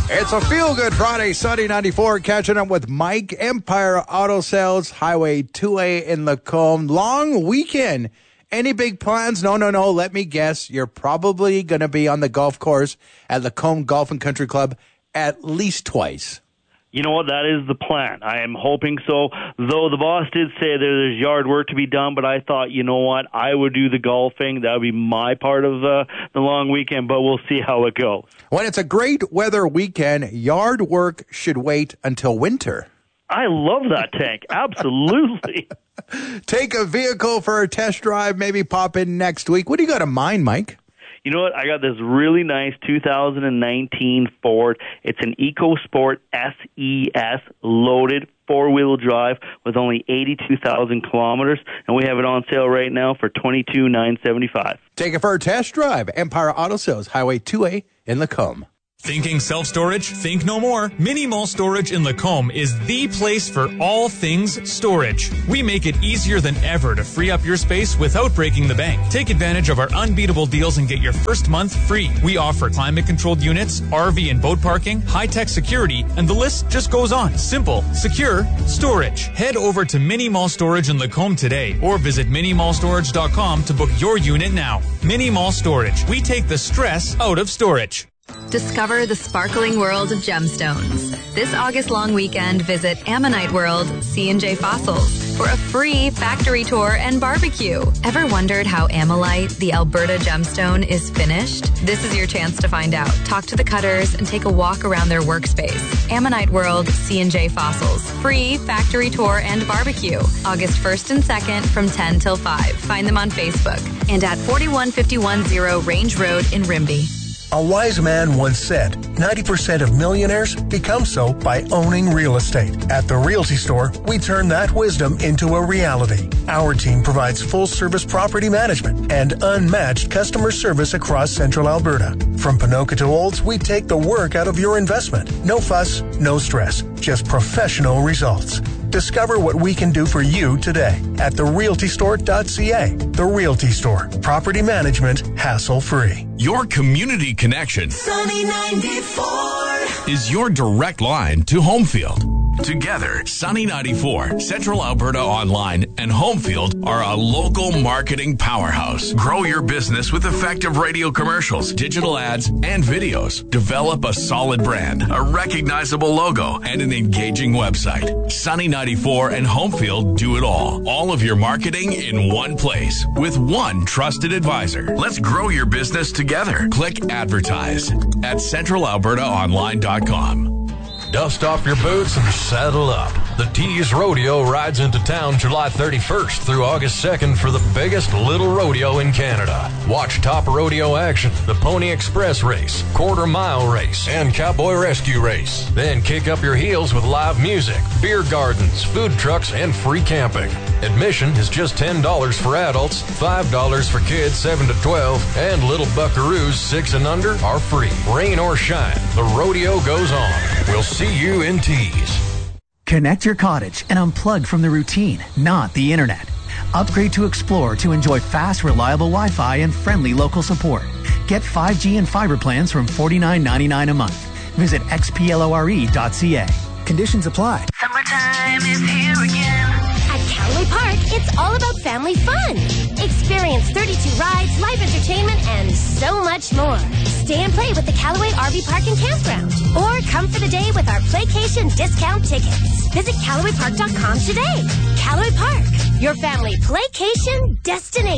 It's a feel-good Friday, Sunny 94, catching up with Mike, Empire Auto Sales, Highway 2A in Lacombe. Long weekend. Any big plans? No. Let me guess. You're probably going to be on the golf course at Lacombe Golf and Country Club at least twice. You know what? That is the plan. I am hoping so. Though the boss did say there's yard work to be done, but I thought, you know what? I would do the golfing. That would be my part of the long weekend, but we'll see how it goes. When it's a great weather weekend, yard work should wait until winter. I love that, Tank. Absolutely. Take a vehicle for a test drive, maybe pop in next week. What do you got in mind, Mike? You know what? I got this really nice 2019 Ford. It's an EcoSport SES loaded four-wheel drive with only 82,000 kilometers, and we have it on sale right now for $22,975. Take it for a test drive. Empire Auto Sales, Highway 2A in Lacombe. Thinking self-storage? Think no more. Mini Mall Storage in Lacombe is the place for all things storage. We make it easier than ever to free up your space without breaking the bank. Take advantage of our unbeatable deals and get your first month free. We offer climate-controlled units, RV and boat parking, high-tech security, and the list just goes on. Simple, secure, storage. Head over to Mini Mall Storage in Lacombe today or visit minimallstorage.com to book your unit now. Mini Mall Storage. We take the stress out of storage. Discover the sparkling world of gemstones. This August-long weekend, visit Ammonite World C&J Fossils for a free factory tour and barbecue. Ever wondered how Ammolite, the Alberta gemstone, is finished? This is your chance to find out. Talk to the cutters and take a walk around their workspace. Ammonite World C&J Fossils. Free factory tour and barbecue. August 1st and 2nd from 10 till 5. Find them on Facebook and at 41510 Range Road in Rimbey. A wise man once said, 90% of millionaires become so by owning real estate. At the Realty Store, we turn that wisdom into a reality. Our team provides full-service property management and unmatched customer service across Central Alberta. From Ponoka to Olds, we take the work out of your investment. No fuss, no stress, just professional results. Discover what we can do for you today at therealtystore.ca. The Realty Store. Property management, hassle-free. Your community connection Sunny 94 is your direct line to Homefield. Together, Sunny 94, Central Alberta Online, and Homefield are a local marketing powerhouse. Grow your business with effective radio commercials, digital ads, and videos. Develop a solid brand, a recognizable logo, and an engaging website. Sunny 94 and Homefield do it all. All of your marketing in one place with one trusted advisor. Let's grow your business together. Click advertise at centralalbertaonline.com. Dust off your boots and saddle up. The Tees Rodeo rides into town July 31st through August 2nd for the biggest little rodeo in Canada. Watch top rodeo action, the Pony Express race, quarter-mile race, and cowboy rescue race. Then kick up your heels with live music, beer gardens, food trucks, and free camping. Admission is just $10 for adults, $5 for kids 7 to 12, and little buckaroos 6 and under are free. Rain or shine, the rodeo goes on. We'll see you in Tees. Connect your cottage and unplug from the routine, not the internet. Upgrade to Explore to enjoy fast, reliable Wi-Fi and friendly local support. Get 5G and fiber plans from $49.99 a month. Visit xplore.ca. Conditions apply. Summertime is here again. At Callaway Park, it's all about family fun. Experience 32 rides, live entertainment, and so much more. Stay and play with the Callaway RV Park and Campground. Or come for the day with our Playcation discount tickets. Visit CallawayPark.com today. Callaway Park, your family playcation destination.